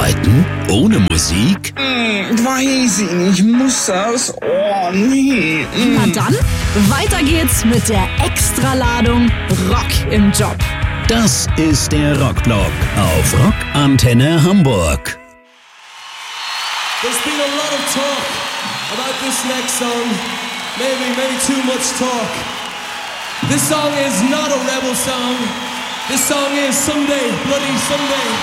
arbeiten? Ohne Musik? Weiß ich nicht, muss das? Oh, nee. Na dann, weiter geht's mit der Extraladung Rock im Job. Das ist der Rockblock auf Rockantenne Hamburg. There's been a lot of talk about this next song. Maybe too much talk. This song is not a rebel song. This song is Someday, Bloody Someday.